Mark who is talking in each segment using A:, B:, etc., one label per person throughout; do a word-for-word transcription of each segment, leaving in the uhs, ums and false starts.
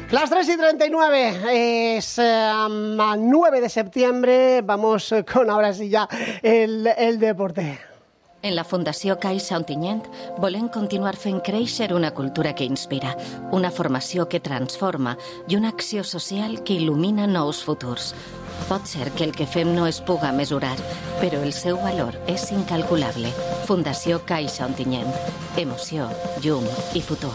A: Las tres y treinta y nueve, es um, nueve de septiembre, vamos con ahora sí ya el, el deporte.
B: En la Fundació Caixa Ontinyent volem continuar fent créixer una cultura que inspira, una formació que transforma i una acció social que il·lumina nous futurs. Pot ser que el que fem no es puga mesurar, però el seu valor és incalculable. Fundació Caixa Ontinyent. Emoció, llum i futur.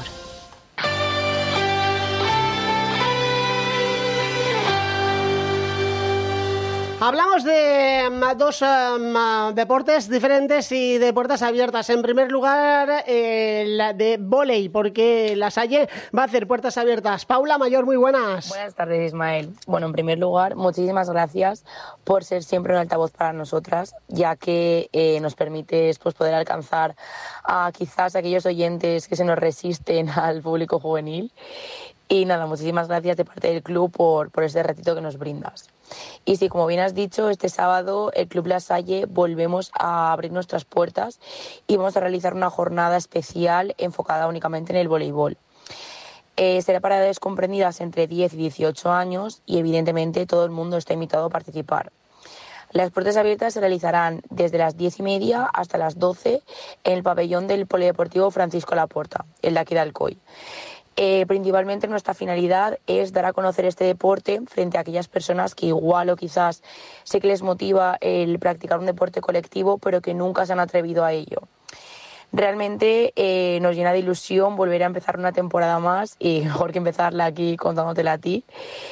A: Hablamos de um, dos um, deportes diferentes y de puertas abiertas. En primer lugar, eh, la de vóley, porque la Salle va a hacer puertas abiertas. Paula Mayor, muy buenas.
C: Buenas tardes, Ismael. Bueno, en primer lugar, muchísimas gracias por ser siempre un altavoz para nosotras, ya que eh, nos permites pues, poder alcanzar a quizás aquellos oyentes que se nos resisten al público juvenil. Y nada, muchísimas gracias de parte del club por, por este ratito que nos brindas. Y sí, como bien has dicho, este sábado el Club La Salle volvemos a abrir nuestras puertas y vamos a realizar una jornada especial enfocada únicamente en el voleibol. Eh, será para edades comprendidas entre diez y dieciocho años y evidentemente todo el mundo está invitado a participar. Las puertas abiertas se realizarán desde las diez y media hasta las doce en el pabellón del Polideportivo Francisco Laporta, el de aquí de Alcoy. Eh, principalmente nuestra finalidad es dar a conocer este deporte frente a aquellas personas que igual o quizás sé que les motiva el practicar un deporte colectivo pero que nunca se han atrevido a ello. Realmente eh, nos llena de ilusión volver a empezar una temporada más y mejor que empezarla aquí contándotela a ti.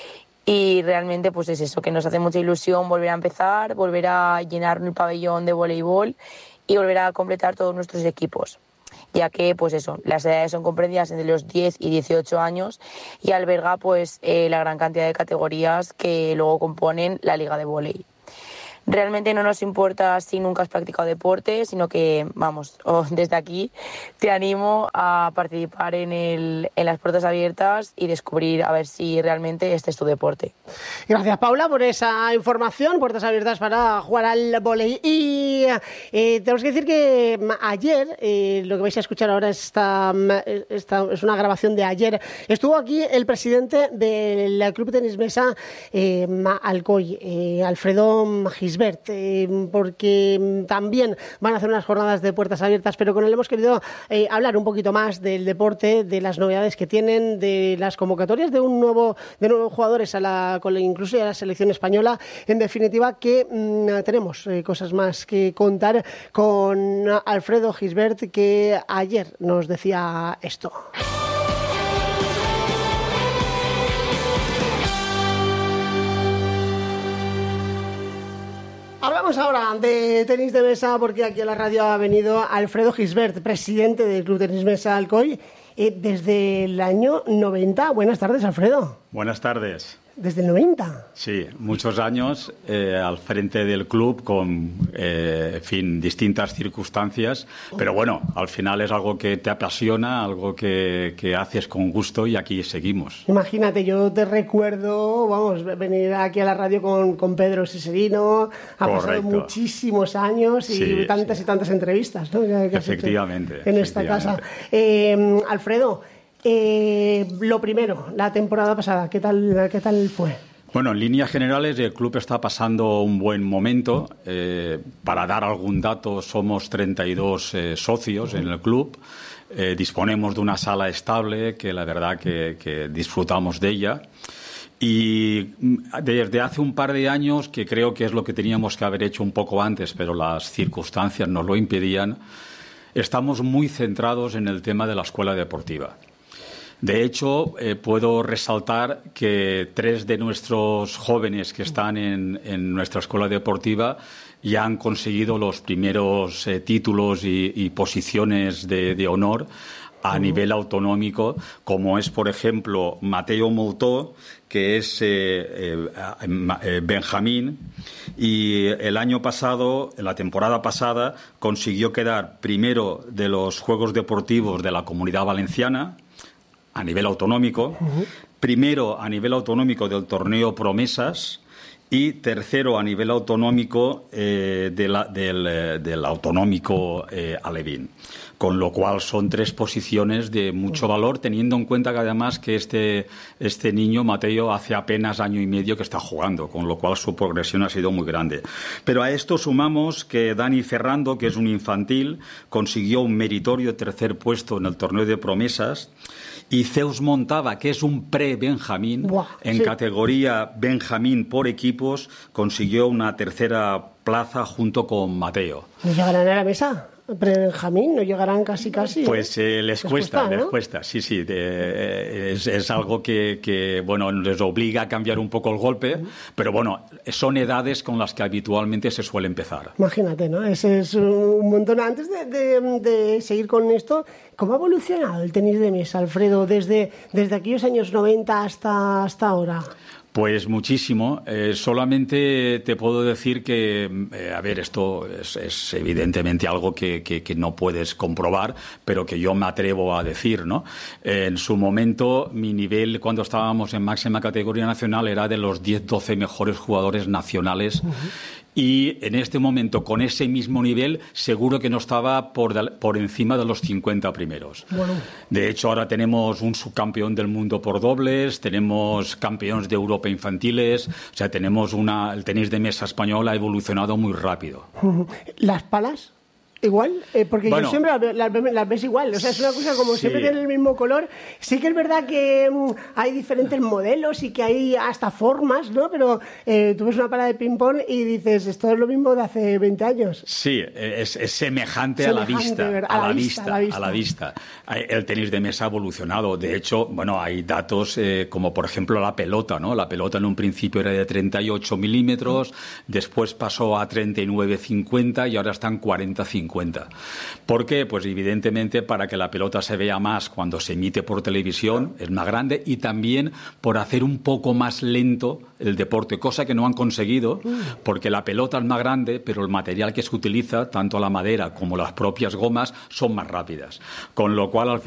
C: Y realmente pues es eso, que nos hace mucha ilusión volver a empezar, volver a llenar el pabellón de voleibol y volver a completar todos nuestros equipos, ya que pues eso, las edades son comprendidas entre los diez y dieciocho años y alberga pues eh, la gran cantidad de categorías que luego componen la liga de vóley. Realmente no nos importa si nunca has practicado deporte, sino que, vamos, oh, desde aquí te animo a participar en, el, en las puertas abiertas y descubrir a ver si realmente este es tu deporte.
A: Gracias, Paula, por esa información. Puertas abiertas para jugar al vóley. Y eh, tenemos que decir que ayer, eh, lo que vais a escuchar ahora esta, esta, es una grabación de ayer, estuvo aquí el presidente del Club Tenis Mesa eh, Alcoy, eh, Alfredo Gisbert. Eh, porque también van a hacer unas jornadas de puertas abiertas, pero con él hemos querido eh, hablar un poquito más del deporte, de las novedades que tienen, de las convocatorias de un nuevo de nuevos jugadores a la, incluso a la selección española. En definitiva, que mmm, tenemos eh, cosas más que contar con Alfredo Gisbert, que ayer nos decía esto. Hablamos ahora de tenis de mesa porque aquí a la radio ha venido Alfredo Gisbert, presidente del Club Tenis Mesa Alcoy, eh, desde el año noventa. Buenas tardes, Alfredo.
D: Buenas tardes.
A: ¿Desde el noventa?
D: Sí, muchos años eh, al frente del club con, eh, en fin, distintas circunstancias. Pero bueno, al final es algo que te apasiona, algo que, que haces con gusto y aquí seguimos.
A: Imagínate, yo te recuerdo, vamos, venir aquí a la radio con, con Pedro Seserino. Ha Correcto. Pasado muchísimos años y sí, tantas sí. y tantas entrevistas, ¿no? Que
D: efectivamente.
A: En esta casa. Eh, Alfredo, Eh, lo primero, la temporada pasada, ¿qué tal, qué tal fue?
D: Bueno, en líneas generales el club está pasando un buen momento. Eh, para dar algún dato, somos treinta y dos eh, socios en el club. Eh, disponemos de una sala estable que la verdad que, que disfrutamos de ella. Y desde hace un par de años, que creo que es lo que teníamos que haber hecho un poco antes, pero las circunstancias nos lo impedían, estamos muy centrados en el tema de la escuela deportiva. De hecho, eh, puedo resaltar que tres de nuestros jóvenes que están en, en nuestra escuela deportiva ya han conseguido los primeros eh, títulos y, y posiciones de, de honor a uh-huh. nivel autonómico, como es, por ejemplo, Mateo Moutó, que es eh, eh, Benjamín, y el año pasado, en la temporada pasada, consiguió quedar primero de los Juegos Deportivos de la Comunidad Valenciana, a nivel autonómico, uh-huh. primero a nivel autonómico del torneo Promesas y tercero a nivel autonómico eh, de la, del, del autonómico eh, alevín. Con lo cual son tres posiciones de mucho valor, teniendo en cuenta que además que este, este niño, Mateo, hace apenas año y medio que está jugando, con lo cual su progresión ha sido muy grande. Pero a esto sumamos que Dani Ferrando, que es un infantil, consiguió un meritorio tercer puesto en el torneo de promesas, y Zeus Montava, que es un pre-Benjamín, en sí. categoría Benjamín por equipos, consiguió una tercera plaza junto con Mateo.
A: ¿Nos llegarán a la mesa? Benjamín, ¿no llegarán casi casi?
D: Pues eh, les, les cuesta, cuesta ¿no? les cuesta, sí, sí. De, es, es algo que, que, bueno, les obliga a cambiar un poco el golpe, uh-huh. pero bueno, son edades con las que habitualmente se suele empezar.
A: Imagínate, ¿no? Ese es un montón. Antes de, de, de seguir con esto, ¿cómo ha evolucionado el tenis de mesa, Alfredo, desde, desde aquellos años noventa hasta, hasta ahora?
D: Pues muchísimo. Eh, solamente te puedo decir que, eh, a ver, esto es, es evidentemente algo que, que, que no puedes comprobar, pero que yo me atrevo a decir, ¿no? Eh, en su momento, mi nivel cuando estábamos en máxima categoría nacional era de los diez doce mejores jugadores nacionales. Uh-huh. Y en este momento, con ese mismo nivel, seguro que no estaba por, de, por encima de los cincuenta primeros. Bueno. De hecho, ahora tenemos un subcampeón del mundo por dobles, tenemos campeones de Europa infantiles, o sea, tenemos una... El tenis de mesa español ha evolucionado muy rápido.
A: ¿Las palas? Igual, eh, porque bueno, yo siempre las, las, las ves igual, o sea, es una cosa como sí. siempre tienen el mismo color. Sí que es verdad que um, hay diferentes modelos y que hay hasta formas, ¿no? Pero eh, tú ves una pala de ping-pong y dices, esto es lo mismo de hace veinte años.
D: Sí, es, es semejante, semejante a, la vista, a, la a, la vista, vista, a la vista, a la vista. El tenis de mesa ha evolucionado. De hecho, bueno, hay datos eh, como, por ejemplo, la pelota, ¿no? La pelota en un principio era de treinta y ocho milímetros, después pasó a treinta y nueve cincuenta y ahora están cuarenta cincuenta. ¿Por qué? Pues evidentemente para que la pelota se vea más cuando se emite por televisión, es más grande, y también por hacer un poco más lento el deporte, cosa que no han conseguido, porque la pelota es más grande, pero el material que se utiliza, tanto la madera como las propias gomas, son más rápidas. Con lo cual, al final